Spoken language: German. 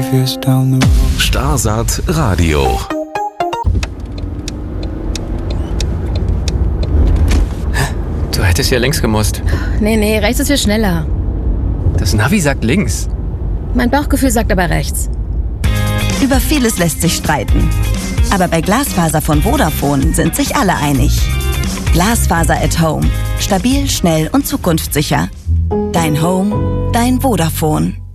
years down the road. Starsat Radio. Du hättest ja links gemusst. Nee, rechts ist viel schneller. Das Navi sagt links. Mein Bauchgefühl sagt aber rechts. Über vieles lässt sich streiten. Aber bei Glasfaser von Vodafone sind sich alle einig. Glasfaser at Home. Stabil, schnell und zukunftssicher. Dein Home, dein Vodafone.